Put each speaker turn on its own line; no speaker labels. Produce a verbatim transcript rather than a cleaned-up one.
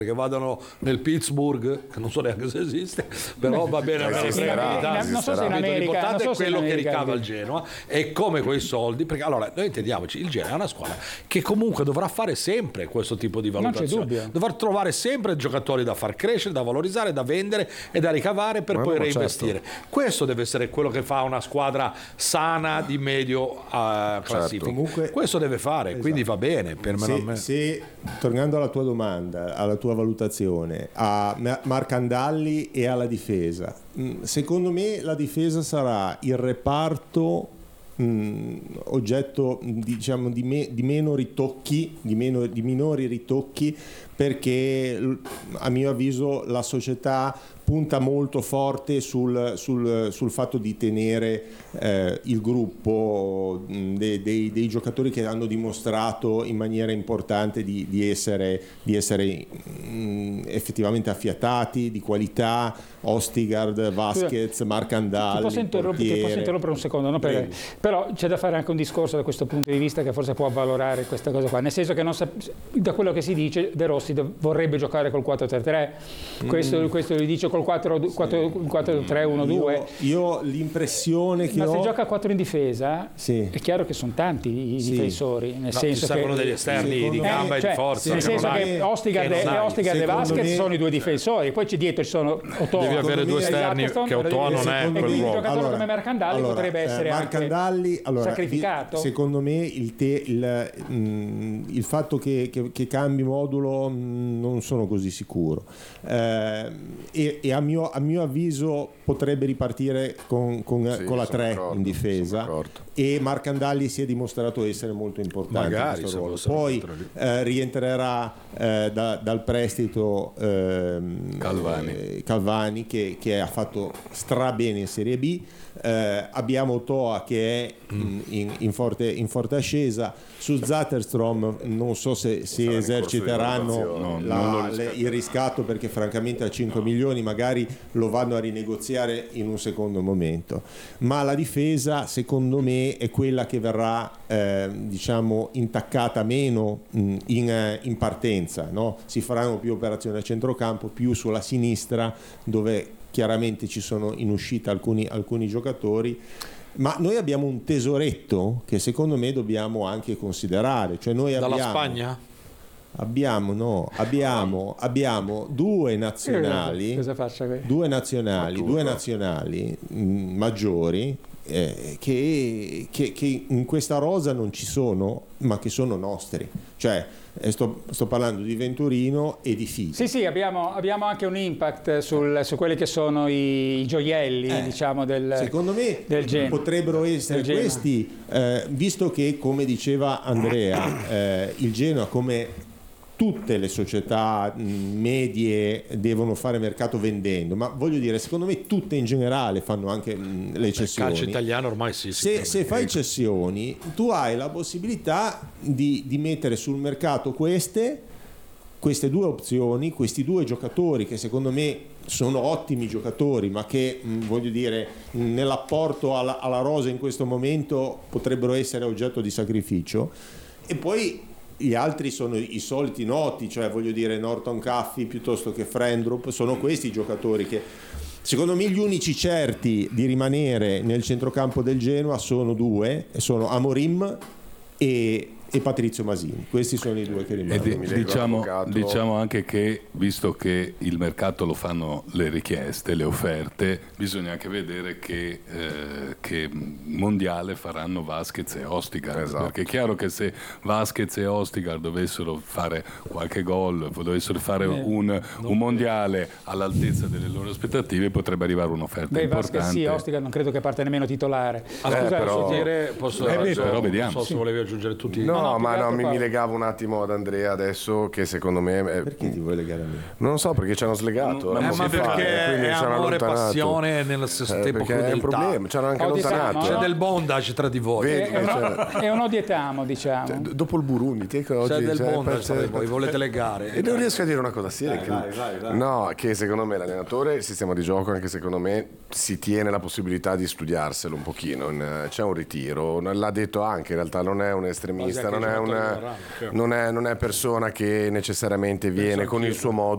che vadano nel Pittsburgh, che non so neanche se esiste, però va bene,
non so se in America,
l'importante
non so
è quello
se
che
America,
ricava il Genoa e come quei soldi, perché allora noi intendiamoci, il Genoa è una squadra che comunque dovrà fare sempre questo tipo di valutazione, dovrà trovare sempre giocatori da far crescere, da valorizzare, da vendere e da ricavare per
Ma
poi
no,
reinvestire.
certo.
Questo deve essere quello che fa una squadra sana di medio uh, classifica.
Certo.
Comunque,
questo deve fare, esatto. Quindi va bene per me,
se,
non me.
Se, tornando alla tua domanda, alla tua valutazione, a Marcandalli e alla difesa, secondo me la difesa sarà il reparto mh, oggetto diciamo di, me, di meno ritocchi, di, meno, di minori ritocchi, perché a mio avviso la società punta molto forte sul, sul, sul fatto di tenere eh, il gruppo dei, dei, dei giocatori che hanno dimostrato in maniera importante di, di essere, di essere mh, effettivamente affiatati, di qualità. Ostigard, Vasquez, Marcandalli.
Ti posso, interromp- ti posso interrompere un secondo, no? Perché, però c'è da fare anche un discorso da questo punto di vista che forse può avvalorare questa cosa qua, nel senso che non sa- da quello che si dice De Rossi vorrebbe giocare col quattro tre tre, questo, mm. questo lo dice col quattro tre uno due.
Io, io l'impressione che
ma
ho...
se gioca a quattro in difesa, sì. È chiaro che sono tanti i sì. difensori, nel
no,
senso
ci servono
che
degli esterni di gamba
eh, cioè,
e di forza,
nel senso che Ostigard e Ostigard e Vasquez me... sono i due difensori, poi dietro ci sono Ottò.
Devi avere due esterni, che Ottò non è
quel
ruolo.
Un giocatore allora, come Marcandalli allora, potrebbe essere
eh, Marcandalli,
anche
allora,
sacrificato.
Secondo me il, te, il, mh, il fatto che, che, che cambi modulo mh, non sono così sicuro, eh, e, e a, mio, a mio avviso potrebbe ripartire con, con, sì, con la tre in difesa, e Marcandalli si è dimostrato essere molto importante.
Magari,
in questo ruolo. Poi eh, rientrerà eh, da, dal prestito eh,
Calvani,
eh, Calvani che, che ha fatto strabene in Serie B. Eh, abbiamo Toa che è in, in, in, forte, in forte ascesa. Su Zatterstrom non so se si eserciteranno no, la, le, il riscatto, perché francamente a cinque milioni magari lo vanno a rinegoziare in un secondo momento, ma la difesa secondo me è quella che verrà eh, diciamo intaccata meno mh, in, in partenza, no? Si faranno più operazioni a centrocampo, più sulla sinistra, dove chiaramente ci sono in uscita alcuni, alcuni giocatori, ma noi abbiamo un tesoretto che secondo me dobbiamo anche considerare, cioè noi
dalla
abbiamo,
Spagna?
Abbiamo, no, abbiamo, abbiamo due nazionali,
cosa faccia
due nazionali, due nazionali mh, maggiori eh, che, che, che in questa rosa non ci sono, ma che sono nostri, cioè Sto, sto parlando di Venturino e di Figo.
Sì, sì, abbiamo, abbiamo anche un impact sul, su quelli che sono i, i gioielli, eh, diciamo, del
secondo me
del
potrebbero essere questi, eh, visto che, come diceva Andrea, eh, il Genoa, come tutte le società medie, devono fare mercato vendendo, ma voglio dire, secondo me tutte in generale fanno anche mh, le cessioni.
Il calcio italiano ormai sì.
Se, se fai cessioni, tu hai la possibilità di, di mettere sul mercato queste, queste due opzioni, questi due giocatori che secondo me sono ottimi giocatori, ma che mh, voglio dire, nell'apporto alla, alla rosa in questo momento potrebbero essere oggetto di sacrificio, e poi gli altri sono i soliti noti, cioè voglio dire Norton Caffey piuttosto che Frendrup, sono questi i giocatori che secondo me gli unici certi di rimanere nel centrocampo del Genoa sono due, sono Amorim e e Patrizio Masini. Questi sono i due che rimangono.
Di, diciamo, diciamo anche che, visto che il mercato lo fanno le richieste, le offerte, bisogna anche vedere che, eh, che mondiale faranno Vasquez e Ostigard, esatto. Perché è chiaro che se Vasquez e Ostigard dovessero fare qualche gol, dovessero fare eh, un, un mondiale all'altezza delle loro aspettative, potrebbe arrivare un'offerta Beh, importante.
Vasquez sì, Ostigard non credo che parte nemmeno titolare.
Ah,
eh,
scusa,
però,
posso dire, posso,
eh,
posso,
però vediamo.
Non so se volevi aggiungere tutti i...
No, No,
no,
ma no, mi,
qua.
mi legavo un attimo ad Andrea adesso, che secondo me è...
Perché ti vuoi legare a me?
Non lo so, perché ci hanno slegato,
ma,
eh,
ma perché
fa,
è amore e passione nello stesso
eh,
tempo,
perché è un problema, ci hanno anche allontanato.
C'è del bondage tra di voi.
Vedi,
è,
cioè,
uno, è un odietamo, diciamo.
Cioè, dopo il Burundi, te che oggi
c'è del
cioè,
bondage tra
per,
di voi, volete legare.
E non riesco a dire una cosa seria.
Dai,
che,
vai, vai, vai.
No, che secondo me l'allenatore, il sistema di gioco, anche secondo me, si tiene la possibilità di studiarselo un pochino. C'è un ritiro, l'ha detto anche, in realtà non è un estremista, non è, una, non, è, non è persona che necessariamente viene con il suo modo